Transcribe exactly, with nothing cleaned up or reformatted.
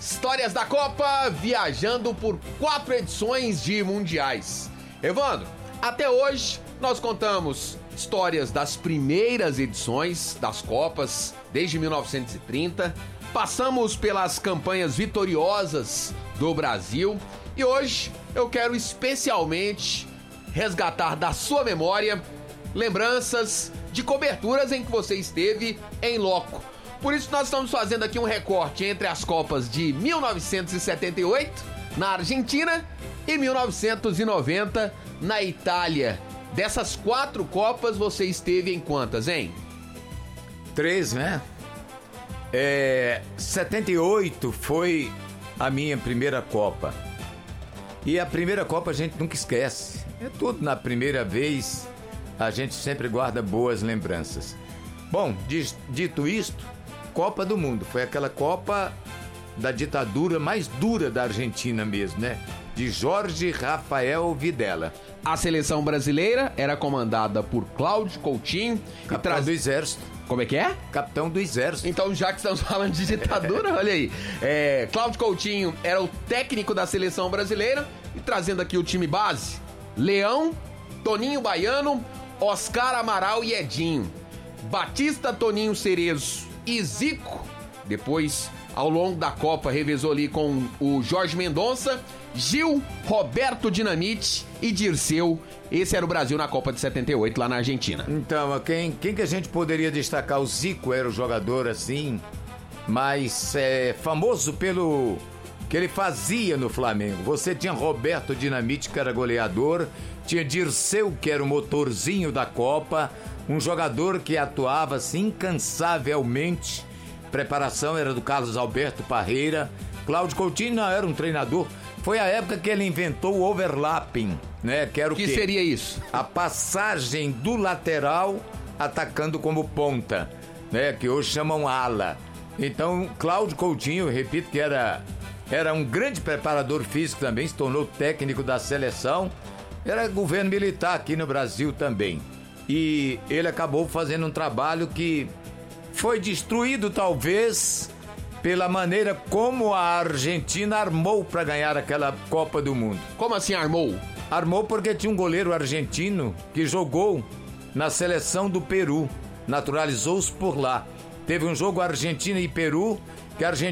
Histórias da Copa, viajando por quatro edições de mundiais. Evandro, até hoje nós contamos histórias das primeiras edições das Copas, desde mil novecentos e trinta, passamos pelas campanhas vitoriosas do Brasil e hoje eu quero especialmente resgatar da sua memória lembranças de coberturas em que você esteve em loco. Por isso nós estamos fazendo aqui um recorte entre as Copas de mil novecentos e setenta e oito na Argentina e mil novecentos e noventa na Itália. Dessas quatro Copas você esteve em quantas, hein? Três, né? É, setenta e oito foi a minha primeira Copa. E a primeira Copa a gente nunca esquece. É tudo na primeira vez, a gente sempre guarda boas lembranças. Bom, dito isto, Copa do Mundo. Foi aquela Copa da ditadura mais dura da Argentina mesmo, né? De Jorge Rafael Videla. A seleção brasileira era comandada por Cláudio Coutinho. Capitão traz... do Exército. Como é que é? Capitão do Exército. Então, já que estamos falando de ditadura, olha aí. É, Cláudio Coutinho era o técnico da seleção brasileira. E trazendo aqui o time base: Leão, Toninho Baiano, Oscar Amaral e Edinho. Batista, Toninho Cerezo e Zico. Depois, ao longo da Copa, revezou ali com o Jorge Mendonça, Gil, Roberto Dinamite e Dirceu. Esse era o Brasil na Copa de setenta e oito, lá na Argentina. Então, quem, quem que a gente poderia destacar? O Zico era o jogador, assim, mais é, famoso pelo que ele fazia no Flamengo. Você tinha Roberto Dinamite, que era goleador, tinha Dirceu, que era o motorzinho da Copa, um jogador que atuava assim incansavelmente. Preparação era do Carlos Alberto Parreira. Cláudio Coutinho não era um treinador. Foi a época que ele inventou o overlapping, né? Que era o que quê? seria isso? A passagem do lateral atacando como ponta, né? Que hoje chamam ala. Então, Cláudio Coutinho, eu repito que era, era um grande preparador físico também, se tornou técnico da seleção. Era governo militar aqui no Brasil também. E ele acabou fazendo um trabalho que foi destruído, talvez, pela maneira como a Argentina armou para ganhar aquela Copa do Mundo. Como assim armou? Armou porque tinha um goleiro argentino que jogou na seleção do Peru, naturalizou-se por lá. Teve um jogo Argentina e Peru, que a Argentina